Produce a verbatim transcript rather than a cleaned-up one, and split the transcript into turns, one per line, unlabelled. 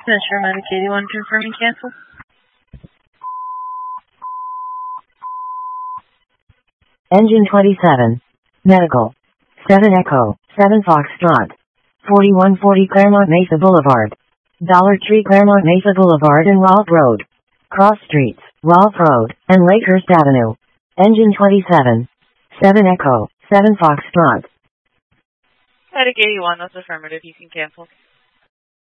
Metro Medic eighty-one confirming cancel.
Engine twenty-seven. Medical. seven Echo, seven Foxtrot. forty-one forty Claremont Mesa Boulevard. Dollar Tree Claremont Mesa Boulevard and Rolfe Road. Cross Streets, Rolfe Road, and Lakehurst Avenue. Engine twenty-seven. seven Echo, seven Foxtrot.
Medic eighty-one, that's affirmative. You can cancel.